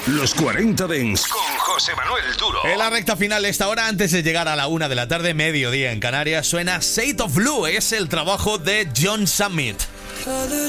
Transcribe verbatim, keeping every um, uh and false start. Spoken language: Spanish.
Los cuarenta Dents con José Manuel Duro. En la recta final de esta hora, antes de llegar a la una de la tarde, mediodía en Canarias, suena Shade of Blue. Es el trabajo de John Summit. Other